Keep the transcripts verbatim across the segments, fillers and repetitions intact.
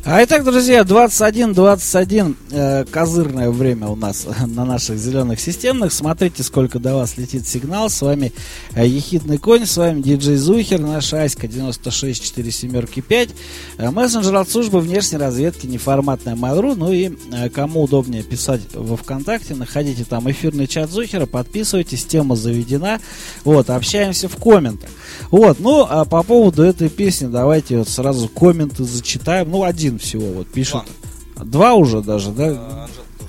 А итак, друзья, двадцать один двадцать один э, козырное время у нас на наших зеленых системных. Смотрите, сколько до вас летит сигнал. С вами э, Ехидный конь, с вами диджей Зухер, наша Аська девяносто шесть четыре семерки пять, э, мессенджер от службы внешней разведки неформатная Mail.ru. Ну и э, кому удобнее писать во ВКонтакте, находите там эфирный чат Зухера, подписывайтесь, тема заведена. Вот, общаемся в комментах. Вот, ну, а по поводу этой песни давайте вот сразу комменты зачитаем. Ну, один всего вот пишут. Два, Два уже даже, да? А,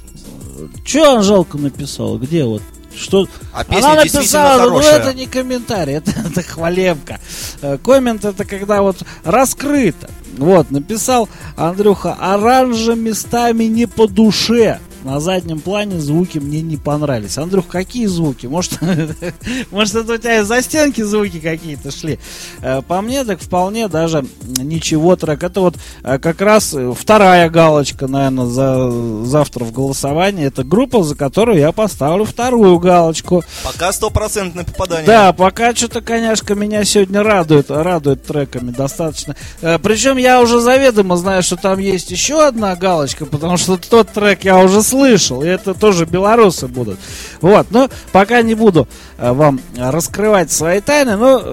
Че Анжелка написала? Где вот? Что? А песня она написала, ну это не комментарий, это, это хвалебка. Коммент это когда вот раскрыто. Вот, написал Андрюха: оранжа местами не по душе. На заднем плане звуки мне не понравились. Андрюх, какие звуки? Может, может это у тебя из-за стенки звуки какие-то шли? По мне, так вполне даже ничего трек. Это вот как раз вторая галочка, наверное, за завтра в голосовании. Это группа, за которую я поставлю вторую галочку. Пока стопроцентное попадание. Да, пока что-то, конечно, меня сегодня радует, радует треками достаточно. Причем я уже заведомо знаю, что там есть еще одна галочка, потому что тот трек я уже слышал, и это тоже белорусы будут. Вот, но пока не буду э, вам раскрывать свои тайны, но э,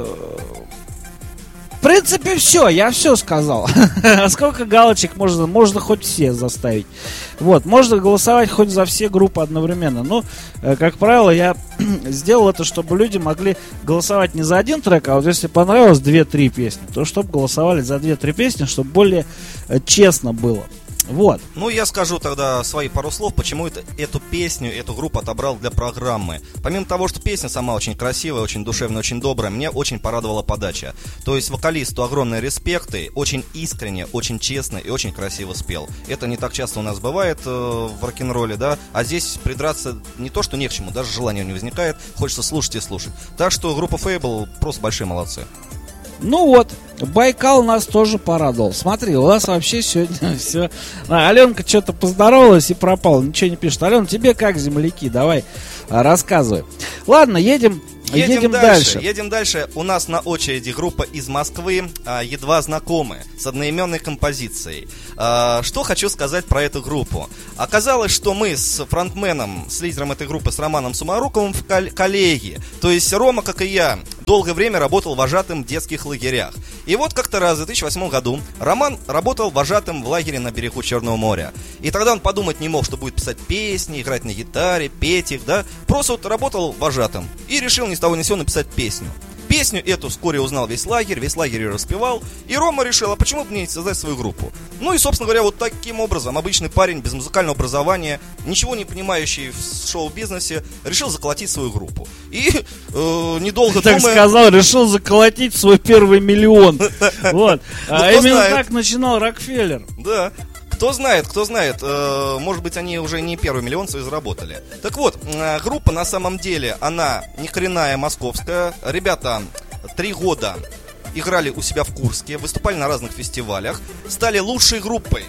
в принципе все, я все сказал. Сколько галочек можно, можно хоть все заставить. Вот, можно голосовать хоть за все группы одновременно. Но, э, как правило, я сделал это, чтобы люди могли голосовать не за один трек, а вот если понравилось две-три песни, то чтобы голосовали за две-три песни, чтобы более э, честно было. Вот. Ну, я скажу тогда свои пару слов, почему это, эту песню, эту группу отобрал для программы. Помимо того, что песня сама очень красивая, очень душевная, очень добрая, мне очень порадовала подача. То есть вокалисту огромные респекты, очень искренне, очень честно и очень красиво спел. Это не так часто у нас бывает э, в рок-н-ролле, да, а здесь придраться не то, что не к чему, даже желания не возникает, хочется слушать и слушать. Так что группа Fable просто большие молодцы. Ну вот, Байкал нас тоже порадовал. Смотри, у нас вообще сегодня все. А, Аленка что-то поздоровалась и пропала, ничего не пишет. Ален, тебе как, земляки? Давай, рассказывай. Ладно, едем. Едем, едем дальше. дальше. Едем дальше. У нас на очереди группа из Москвы, а, едва знакомые, с одноименной композицией. А, что хочу сказать про эту группу. Оказалось, что мы с фронтменом, с лидером этой группы, с Романом Сумаруковым, в кол- коллеги. То есть Рома, как и я, долгое время работал вожатым в детских лагерях. И вот как-то раз в две тысячи восьмом году Роман работал вожатым в лагере на берегу Черного моря. И тогда он подумать не мог, что будет писать песни, играть на гитаре, петь их, да. Просто вот работал вожатым и решил ни с того ни с сего написать песню. Песню эту вскоре узнал весь лагерь, весь лагерь ее распевал. И Рома решил, а почему бы мне не создать свою группу? Ну и, собственно говоря, вот таким образом обычный парень без музыкального образования, ничего не понимающий в шоу-бизнесе, решил заколотить свою группу. И э, недолго так думая... сказал, решил заколотить свой первый миллион. Вот. Именно так начинал Рокфеллер. Да. Кто знает, кто знает, э, может быть, они уже не первый миллион свой заработали. Так вот, э, группа на самом деле, она ни хреная московская. Ребята три года играли у себя в Курске, выступали на разных фестивалях, стали лучшей группой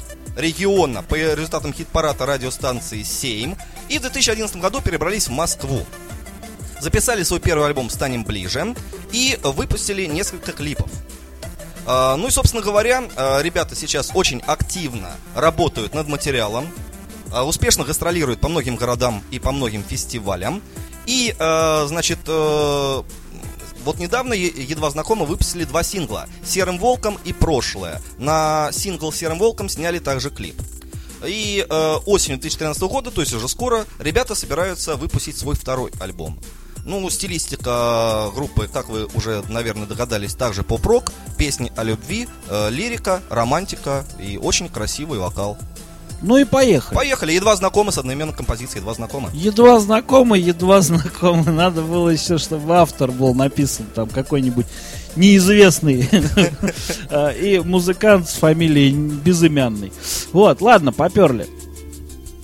региона по результатам хит-парада радиостанции семь. И в две тысячи одиннадцатом году перебрались в Москву. Записали свой первый альбом «Станем ближе» и выпустили несколько клипов. Uh, ну и, собственно говоря, uh, ребята сейчас очень активно работают над материалом, uh, успешно гастролируют по многим городам и по многим фестивалям. И, uh, значит, uh, вот недавно, едва знакомо, выпустили два сингла «Серым волком» и «Прошлое». На сингл «Серым волком» сняли также клип. И uh, осенью две тысячи тринадцатого года, то есть уже скоро, ребята собираются выпустить свой второй альбом. Ну, стилистика группы, как вы уже, наверное, догадались, также поп-рок, песни о любви, э, лирика, романтика и очень красивый вокал. Ну и поехали. Поехали, едва знакомы с одноименной композицией, едва знакомы. Едва знакомы, едва знакомы. Надо было еще, чтобы автор был написан там какой-нибудь неизвестный и музыкант с фамилией безымянный. Вот, ладно, поперли.